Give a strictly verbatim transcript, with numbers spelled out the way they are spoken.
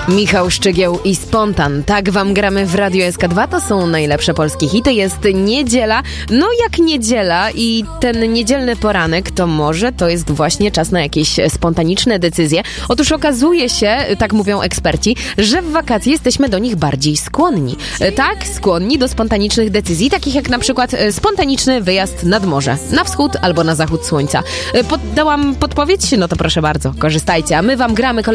Michał Szczygieł i Spontan. Tak wam gramy w Radiu S K dwa. To są najlepsze polskie hity. Jest niedziela. No jak niedziela i ten niedzielny poranek, to może to jest właśnie czas na jakieś spontaniczne decyzje. Otóż okazuje się, tak mówią eksperci, że w wakacje jesteśmy do nich bardziej skłonni. Tak, skłonni do spontanicznych decyzji, takich jak na przykład spontaniczny wyjazd nad morze, na wschód albo na zachód słońca. Poddałam podpowiedź? No to proszę bardzo, korzystajcie. A my wam gramy